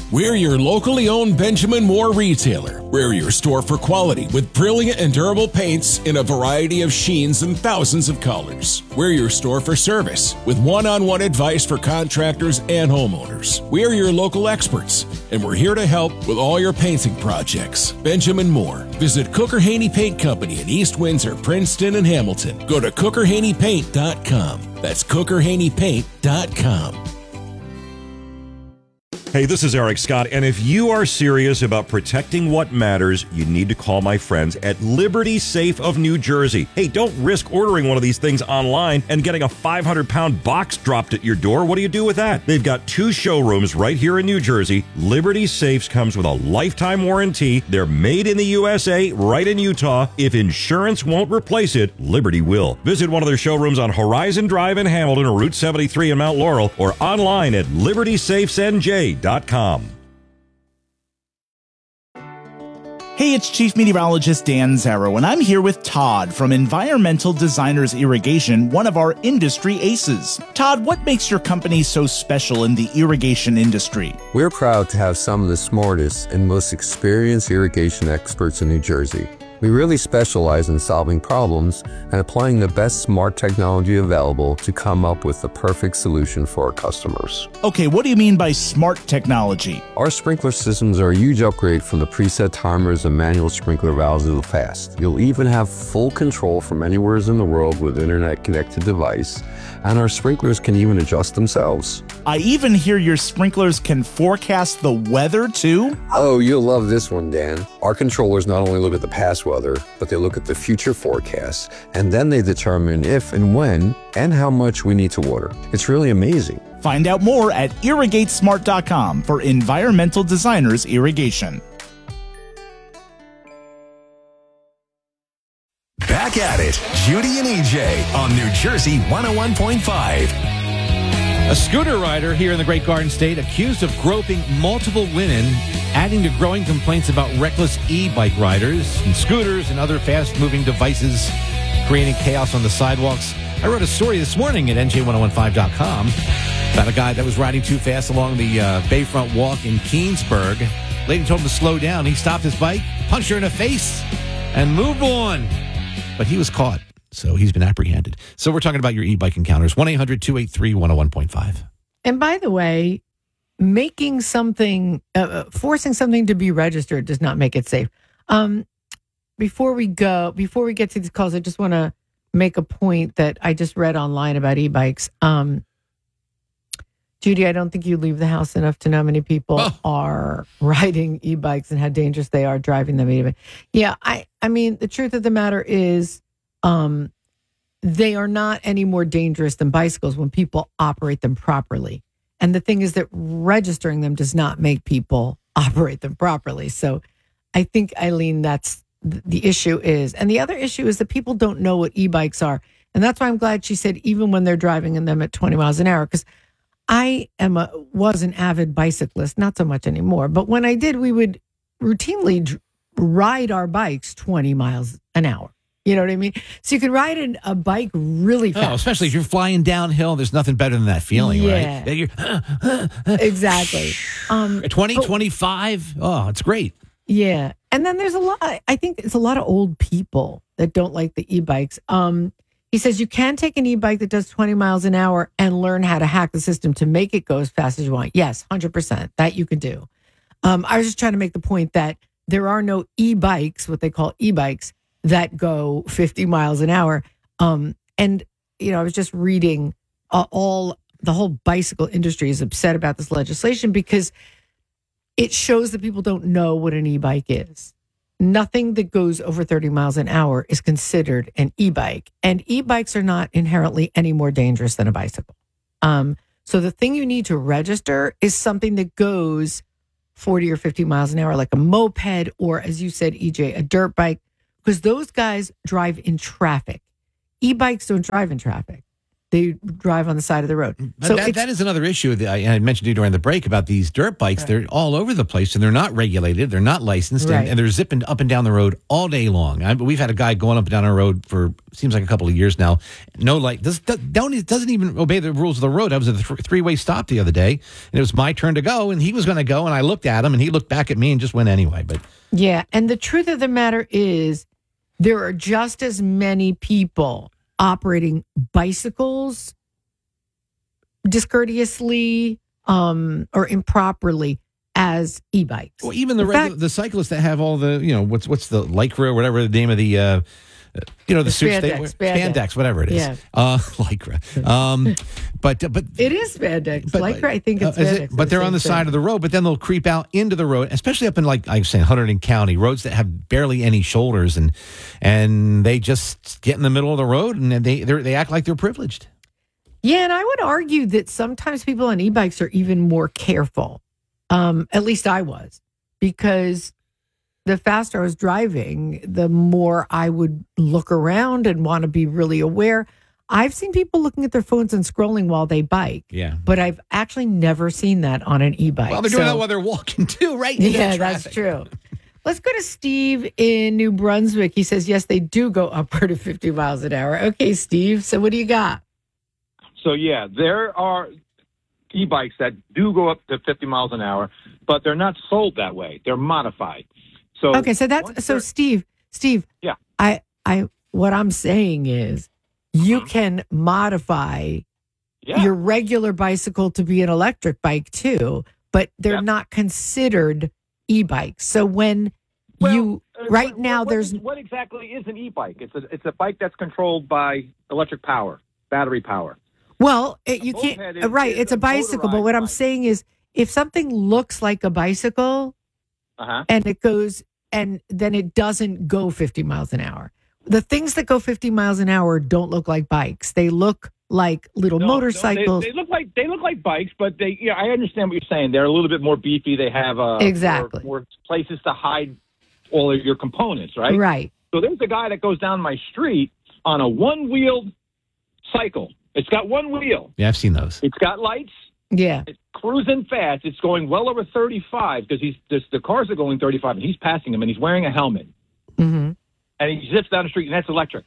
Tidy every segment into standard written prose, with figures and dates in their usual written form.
We're your locally owned Benjamin Moore retailer. We're your store for quality with brilliant and durable paints in a variety of sheens and thousands of colors. We're your store for service with one-on-one advice for contractors and homeowners. We're your local experts, and we're here to help with all your painting projects. Benjamin Moore. Visit Cooker Haney Paint Company in East Windsor, Princeton, and Hamilton. Go to CookerHaneyPaint.com. That's CookerHaneyPaint.com. Hey, this is Eric Scott, and if you are serious about protecting what matters, you need to call my friends at Liberty Safe of New Jersey. Hey, don't risk ordering one of these things online and getting a 500-pound box dropped at your door. What do you do with that? They've got 2 showrooms right here in New Jersey. Liberty Safes comes with a lifetime warranty. They're made in the USA, right in Utah. If insurance won't replace it, Liberty will. Visit one of their showrooms on Horizon Drive in Hamilton or Route 73 in Mount Laurel, or online at libertysafesnj.com. Hey, it's Chief Meteorologist Dan Zarrow, and I'm here with Todd from Environmental Designers Irrigation, one of our industry aces. Todd, what makes your company so special in the irrigation industry? We're proud to have some of the smartest and most experienced irrigation experts in New Jersey. We really specialize in solving problems and applying the best smart technology available to come up with the perfect solution for our customers. Okay, what do you mean by smart technology? Our sprinkler systems are a huge upgrade from the preset timers and manual sprinkler valves of the past. You'll even have full control from anywhere in the world with internet-connected device, and our sprinklers can even adjust themselves. I even hear your sprinklers can forecast the weather, too? Oh, you'll love this one, Dan. Our controllers not only look at the past weather, but they look at the future forecasts, and then they determine if and when and how much we need to water. It's really amazing. Find out more at irrigatesmart.com for Environmental Designers Irrigation. Back at it, Judy and EJ on New Jersey 101.5. A scooter rider here in the Great Garden State accused of groping multiple women, adding to growing complaints about reckless e-bike riders and scooters and other fast-moving devices creating chaos on the sidewalks. I wrote a story this morning at NJ1015.com about a guy that was riding too fast along the Bayfront Walk in Keansburg. Lady told him to slow down. He stopped his bike, punched her in the face, and moved on. But he was caught. So he's been apprehended. So we're talking about your e-bike encounters. 1-800-283-101.5. And by the way, making something, forcing something to be registered does not make it safe. Before we get to these calls, I just want to make a point that I just read online about e-bikes. Judy, I don't think you leave the house enough to know how many people are riding e-bikes and how dangerous they are driving them. Even. Yeah, I mean, the truth of the matter is, they are not any more dangerous than bicycles when people operate them properly. And the thing is that registering them does not make people operate them properly. So I think, Eileen, that's the issue is. And the other issue is that people don't know what e-bikes are. And that's why I'm glad she said even when they're driving in them at 20 miles an hour, because I was an avid bicyclist, not so much anymore. But when I did, we would routinely ride our bikes 20 miles an hour. You know what I mean? So you can ride a bike really fast. Oh, especially if you're flying downhill. There's nothing better than that feeling, right? Exactly. 25. Oh, it's great. Yeah. And then there's I think it's a lot of old people that don't like the e-bikes. He says you can take an e-bike that does 20 miles an hour and learn how to hack the system to make it go as fast as you want. Yes, 100%. That you could do. I was just trying to make the point that there are no e-bikes, what they call e-bikes, that go 50 miles an hour. And, you know, I was just reading the whole bicycle industry is upset about this legislation because it shows that people don't know what an e-bike is. Nothing that goes over 30 miles an hour is considered an e-bike. And e-bikes are not inherently any more dangerous than a bicycle. So the thing you need to register is something that goes 40 or 50 miles an hour, like a moped or, as you said, EJ, a dirt bike, because those guys drive in traffic. E-bikes don't drive in traffic. they drive on the side of the road. But that is another issue that I mentioned to you during the break about these dirt bikes. Right. They're all over the place, and they're not regulated. They're not licensed, right. and they're zipping up and down the road all day long. We've had a guy going up and down our road for seems like a couple of years now. No light. Doesn't even obey the rules of the road. I was at a three-way stop the other day, and it was my turn to go, and he was going to go, and I looked at him, and he looked back at me and just went anyway. But yeah, and the truth of the matter is there are just as many people operating bicycles discourteously or improperly as e-bikes. Well, even the cyclists that have all the, what's the Lycra or whatever the name of the, the suits spandex, whatever it is. Yeah. Lycra. But it is spandex. Lycra, I think it's spandex. But they're on the side of the road, but then they'll creep out into the road, especially up in, like I was saying, Hunterdon County, roads that have barely any shoulders, and they just get in the middle of the road, and they act like they're privileged. Yeah, and I would argue that sometimes people on e-bikes are even more careful. At least I was, because the faster I was driving, the more I would look around and want to be really aware. I've seen people looking at their phones and scrolling while they bike. Yeah. But I've actually never seen that on an e-bike. Well, they're doing that while they're walking too, right? Yeah, that's true. Let's go to Steve in New Brunswick. He says, yes, they do go upward of 50 miles an hour. Okay, Steve, so what do you got? So, yeah, there are e-bikes that do go up to 50 miles an hour, but they're not sold that way. They're modified. So okay, so Steve. Yeah. What I'm saying is you can modify your regular bicycle to be an electric bike too, but they're not considered e-bikes. So when what exactly is an e-bike? It's a bike that's controlled by electric power, battery power. Well, you can't. It's a bicycle, but what I'm saying is, if something looks like a bicycle, and it goes, and then it doesn't go 50 miles an hour. The things that go 50 miles an hour don't look like bikes. They look like little motorcycles. They look like bikes, but I understand what you're saying. They're a little bit more beefy. They have exactly more places to hide all of your components, right? Right. So there's a guy that goes down my street on a one-wheeled cycle. It's got one wheel. Yeah, I've seen those. It's got lights. Yeah. It's cruising fast. It's going well over 35 because the cars are going 35 and he's passing them and he's wearing a helmet. Mm-hmm. And he zips down the street and that's electric.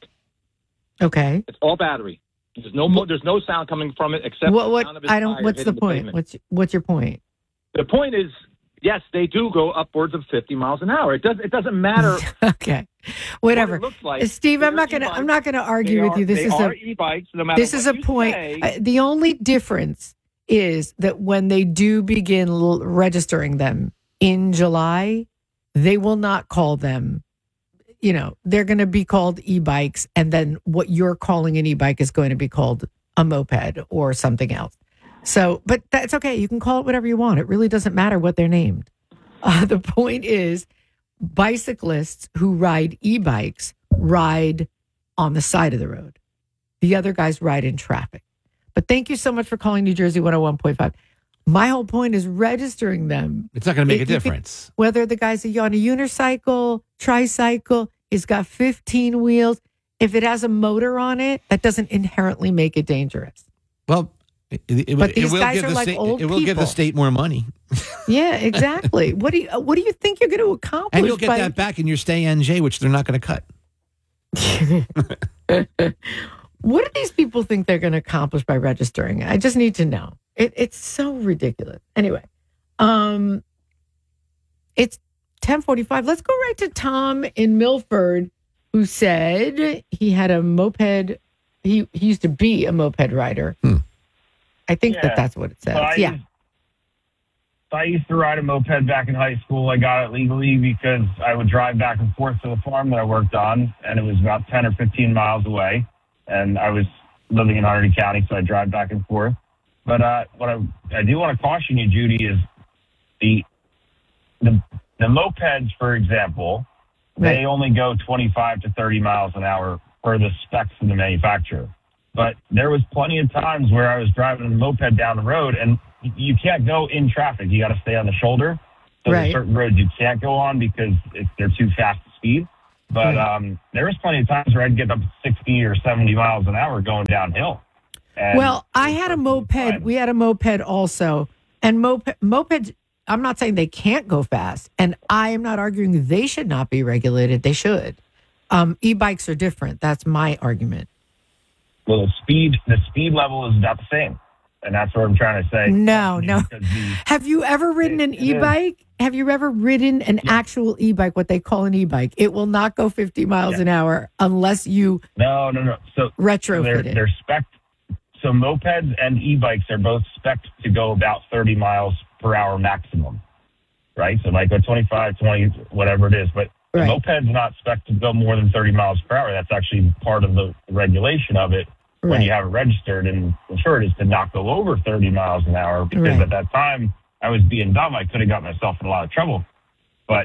Okay. It's all battery. There's no sound coming from it except the sound of his tires what's the point? Pavement. What's your point? The point is, yes, they do go upwards of 50 miles an hour. It doesn't matter. Okay. Whatever. What it looks like. Steve, I'm not gonna argue with you. This is e-bikes, no matter this is a point. The only difference is that when they do begin registering them in July, they will not call them, they're going to be called e-bikes. And then what you're calling an e-bike is going to be called a moped or something else. So, but that's okay. You can call it whatever you want. It really doesn't matter what they're named. The point is, bicyclists who ride e-bikes ride on the side of the road. The other guys ride in traffic. But thank you so much for calling New Jersey 101.5. My whole point is registering them. It's not going to make a difference. Whether the guy's on a unicycle, tricycle, it's got 15 wheels. If it has a motor on it, that doesn't inherently make it dangerous. Well, but these guys are like old people. It will give the state more money. Yeah, exactly. What do you think you're going to accomplish? And you'll get that back in your stay NJ, which they're not going to cut. What do these people think they're going to accomplish by registering? I just need to know. It's so ridiculous. Anyway, it's 10:45. Let's go right to Tom in Milford, who said he had a moped. He used to be a moped rider. I think that's what it says. I used to ride a moped back in high school. I got it legally because I would drive back and forth to the farm that I worked on, and it was about 10 or 15 miles away. And I was living in Hunterdon County, so I drive back and forth. But what I do want to caution you, Judy, is the mopeds, for example, they only go 25 to 30 miles an hour per the specs of the manufacturer. But there was plenty of times where I was driving a moped down the road, and you can't go in traffic. You got to stay on the shoulder. So there's certain roads you can't go on because they're too fast to speed. But there was plenty of times where I'd get up to 60 or 70 miles an hour going downhill. And Well, I had a moped. fine. We had a moped also. And mopeds, I'm not saying they can't go fast. And I am not arguing they should not be regulated. They should. E-bikes are different. That's my argument. Well, the speed level is about the same. And that's what I'm trying to say. No. Because Have you ever ridden an It is. e-bike? Have you ever ridden an actual e-bike, what they call an e-bike? It will not go 50 miles an hour unless you No. So retrofit it. they're spec. So mopeds and e-bikes are both spec'd to go about 30 miles per hour maximum, right? So like a 25, 20, whatever it is. But the Right. moped's not spec'd to go more than 30 miles per hour. That's actually part of the regulation of it when Right. you have it registered and insured is to not go over 30 miles an hour because Right. at that time I was being dumb. I could have got myself in a lot of trouble. But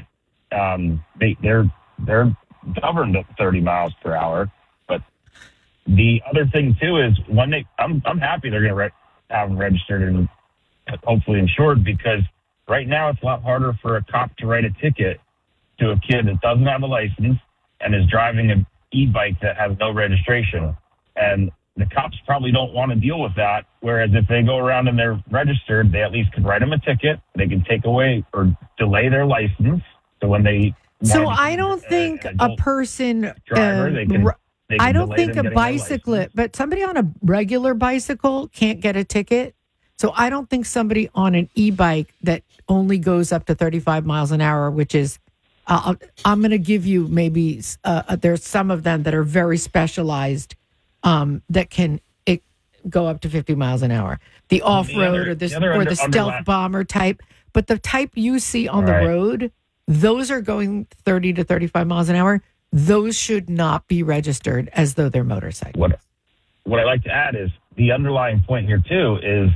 they're governed at 30 miles per hour. But the other thing too is when I'm happy they're going to have them registered and hopefully insured because right now it's a lot harder for a cop to write a ticket to a kid that doesn't have a license and is driving an e-bike that has no registration. And the cops probably don't want to deal with that. Whereas if they go around and they're registered, they at least can write them a ticket. They can take away or delay their license. So when they So I don't think a person driver, they can I don't delay think them a getting their bicyclist, license. but somebody on a regular bicycle can't get a ticket. So I don't think somebody on an e-bike that only goes up to 35 miles an hour, which is, I'm going to give you maybe, there's some of them that are very specialized that can go up to 50 miles an hour. The off-road or the stealth bomber type. But the type you see on the road, those are going 30 to 35 miles an hour. Those should not be registered as though they're motorcycles. What I like to add is the underlying point here too is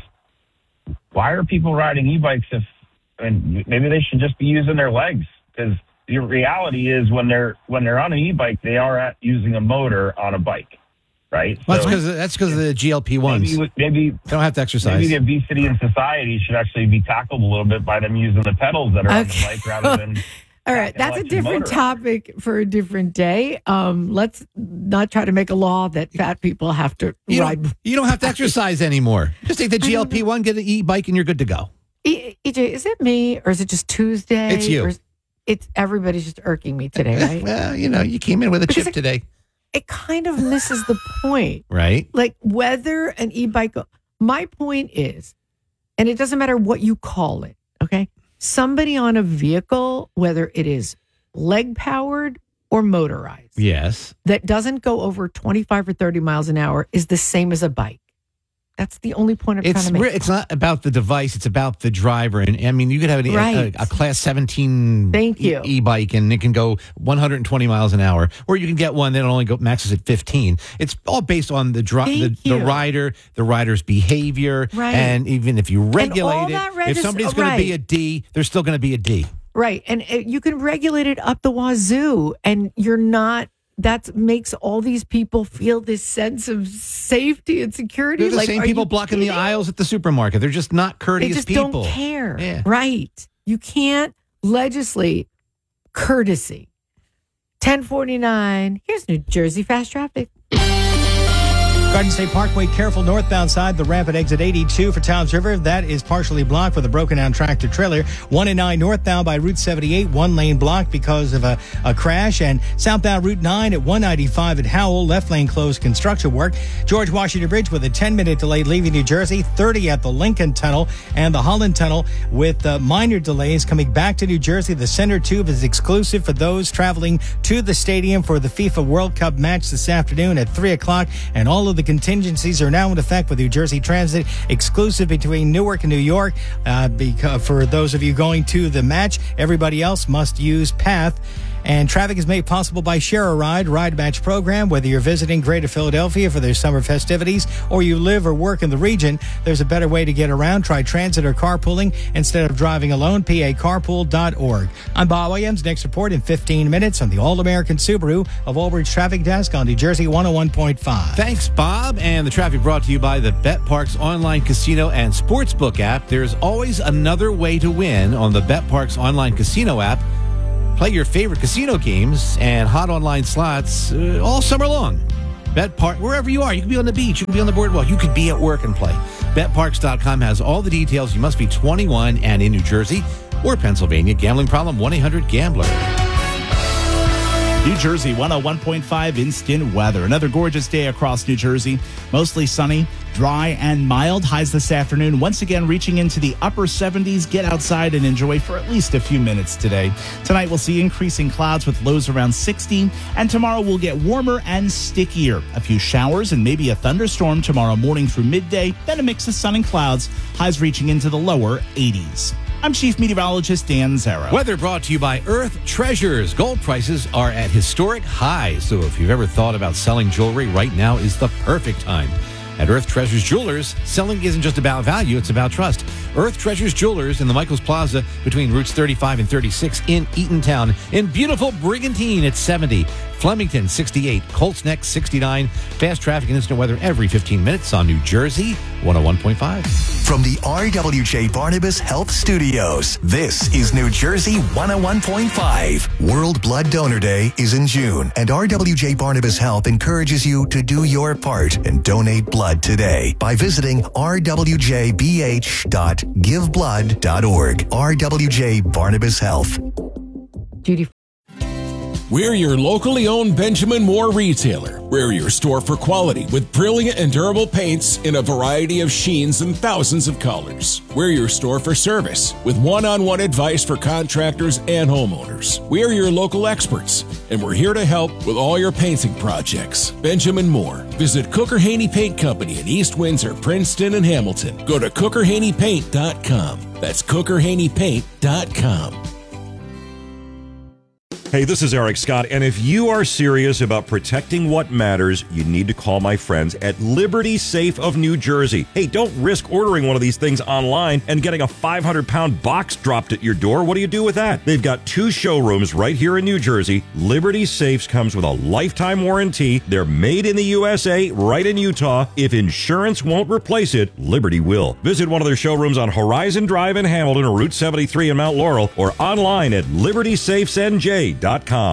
why are people riding e-bikes maybe they should just be using their legs because the reality is when they're on an e-bike they are using a motor on a bike, right? Well, that's because of the GLP-1s. Maybe they don't have to exercise. Maybe the obesity in society should actually be tackled a little bit by them using the pedals that are on the bike rather than. All right, that's a different topic for a different day. Let's not try to make a law that fat people have to ride. You don't have to exercise anymore. Just take the GLP-1, get an e-bike, and you're good to go. EJ, is it me or is it just Tuesday? It's you. It's everybody's just irking me today, right? Well, you came in with a chip today. It kind of misses the point. Right. Like whether an e-bike, my point is, and it doesn't matter what you call it, okay? Somebody on a vehicle, whether it is leg powered or motorized, yes, that doesn't go over 25 or 30 miles an hour is the same as a bike. That's the only point I'm trying to make. It's not about the device; it's about the driver. And I mean, you could have a Class 17 e-bike, and it can go 120 miles an hour, or you can get one that only maxes at 15. It's all based on the rider, the rider's behavior, and even if you regulate it, if somebody's going to be a D, they're still going to be a D. Right, and you can regulate it up the wazoo, and you're not. That makes all these people feel this sense of safety and security. They're the same people blocking the aisles at the supermarket. They're just not courteous people. They just don't care. Yeah. Right. You can't legislate courtesy. 10:49. Here's New Jersey Fast Traffic. Garden State Parkway, careful northbound side, the ramp at exit 82 for Towns River. That is partially blocked with a broken down tractor trailer. 1 and 9 northbound by Route 78, one lane blocked because of a crash. And southbound Route 9 at 195 at Howell, left lane closed, construction work. George Washington Bridge with a 10-minute delay leaving New Jersey, 30 at the Lincoln Tunnel and the Holland Tunnel with minor delays coming back to New Jersey. The center tube is exclusive for those traveling to the stadium for the FIFA World Cup match this afternoon at 3 o'clock. And all of the contingencies are now in effect with New Jersey Transit, exclusive between Newark and New York. Because for those of you going to the match, everybody else must use PATH. And traffic is made possible by Share a Ride Match program. Whether you're visiting Greater Philadelphia for their summer festivities or you live or work in the region, there's a better way to get around. Try transit or carpooling instead of driving alone. PACarpool.org. I'm Bob Williams. Next report in 15 minutes on the All-American Subaru of Old Bridge Traffic Desk on New Jersey 101.5. Thanks, Bob. And the traffic brought to you by the BetParks online casino and sportsbook app. There's always another way to win on the BetParks online casino app. Play your favorite casino games and hot online slots all summer long. wherever you are. You can be on the beach. You can be on the boardwalk. You could be at work and play. BetParks.com has all the details. You must be 21 and in New Jersey or Pennsylvania. Gambling problem, 1-800-GAMBLER. New Jersey 101.5 instant weather. Another gorgeous day across New Jersey. Mostly sunny, dry, and mild. Highs this afternoon once again reaching into the upper 70s. Get outside and enjoy for at least a few minutes today. Tonight we'll see increasing clouds with lows around 60. And tomorrow we'll get warmer and stickier. A few showers and maybe a thunderstorm tomorrow morning through midday. Then a mix of sun and clouds. Highs reaching into the lower 80s. I'm Chief Meteorologist Dan Zarrow. Weather brought to you by Earth Treasures. Gold prices are at historic highs, so if you've ever thought about selling jewelry, right now is the perfect time. At Earth Treasures Jewelers, selling isn't just about value, it's about trust. Earth Treasures Jewelers in the Michaels Plaza between routes 35 and 36 in Eatontown. In beautiful Brigantine at 70. Flemington, 68. Colts Neck, 69. Fast traffic and instant weather every 15 minutes on New Jersey 101.5. From the RWJ Barnabas Health Studios, this is New Jersey 101.5. World Blood Donor Day is in June, and RWJ Barnabas Health encourages you to do your part and donate blood today by visiting rwjbh.giveblood.org. RWJ Barnabas Health. Judy. We're your locally owned Benjamin Moore retailer. We're your store for quality with brilliant and durable paints in a variety of sheens and thousands of colors. We're your store for service with one-on-one advice for contractors and homeowners. We're your local experts, and we're here to help with all your painting projects. Benjamin Moore. Visit Cooker Haney Paint Company in East Windsor, Princeton, and Hamilton. Go to CookerHaneyPaint.com. That's CookerHaneyPaint.com. Hey, this is Eric Scott, and if you are serious about protecting what matters, you need to call my friends at Liberty Safe of New Jersey. Hey, don't risk ordering one of these things online and getting a 500-pound box dropped at your door. What do you do with that? They've got 2 showrooms right here in New Jersey. Liberty Safes comes with a lifetime warranty. They're made in the USA, right in Utah. If insurance won't replace it, Liberty will. Visit one of their showrooms on Horizon Drive in Hamilton or Route 73 in Mount Laurel, or online at libertysafesnj.com.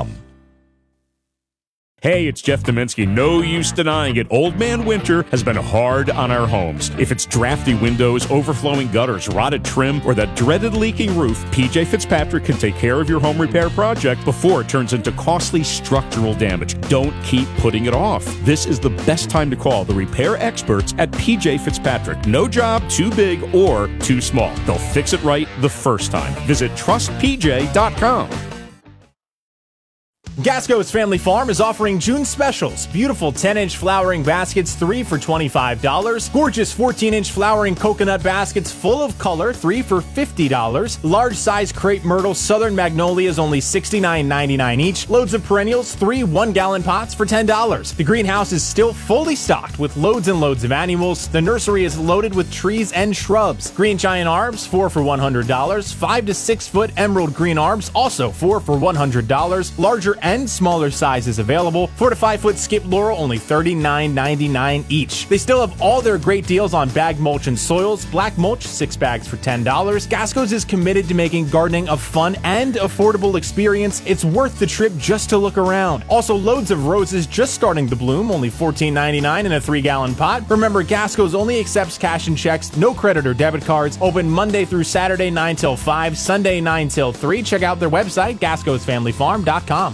Hey, it's Jeff Dominski. No use denying it. Old Man Winter has been hard on our homes. If it's drafty windows, overflowing gutters, rotted trim, or that dreaded leaking roof, PJ Fitzpatrick can take care of your home repair project before it turns into costly structural damage. Don't keep putting it off. This is the best time to call the repair experts at PJ Fitzpatrick. No job too big or too small. They'll fix it right the first time. Visit trustpj.com. Gasco's Family Farm is offering June specials. Beautiful 10-inch flowering baskets, 3 for $25. Gorgeous 14-inch flowering coconut baskets full of color, 3 for $50. Large-size crepe myrtle southern magnolias, only $69.99 each. Loads of perennials, 3 1-gallon pots for $10. The greenhouse is still fully stocked with loads and loads of annuals. The nursery is loaded with trees and shrubs. Green giant arbs, 4 for $100. 5 to 6 foot emerald green arbs, also 4 for $100. Larger and smaller sizes available. 4 to 5 foot skip laurel, only $39.99 each. They still have all their great deals on bag mulch and soils. Black mulch, 6 bags for $10. Gasco's is committed to making gardening a fun and affordable experience. It's worth the trip just to look around. Also, loads of roses just starting to bloom, only $14.99 in a 3-gallon pot. Remember, Gasco's only accepts cash and checks, no credit or debit cards. Open Monday through Saturday 9 till 5, Sunday 9 till 3. Check out their website, gascosfamilyfarm.com.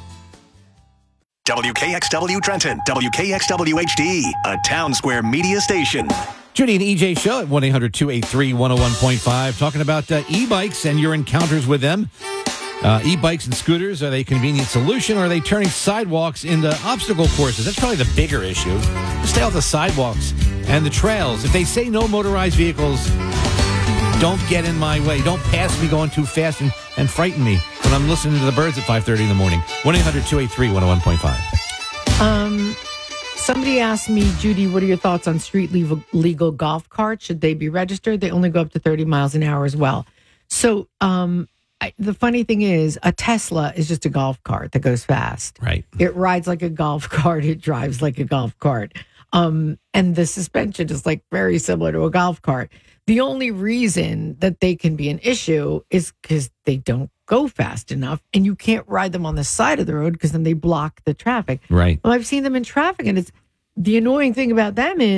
WKXW Trenton, WKXW HD, a Town Square media station. Judy and EJ show at 1-800-283-101.5, talking about e-bikes and your encounters with them. E-bikes and scooters, are they a convenient solution, or are they turning sidewalks into obstacle courses? That's probably the bigger issue. Stay off the sidewalks and the trails. If they say no motorized vehicles, don't get in my way. Don't pass me going too fast and frighten me when I'm listening to the birds at 5:30 in the morning. 1-800-283-101.5. Somebody asked me, Judy, what are your thoughts on street legal golf carts? Should they be registered? They only go up to 30 miles an hour as well. So the funny thing is, a Tesla is just a golf cart that goes fast. Right. It rides like a golf cart. It drives like a golf cart. And the suspension is like very similar to a golf cart. The only reason that they can be an issue is because they don't go fast enough, and you can't ride them on the side of the road because then they block the traffic. Right. Well, I've seen them in traffic, and it's the annoying thing about them is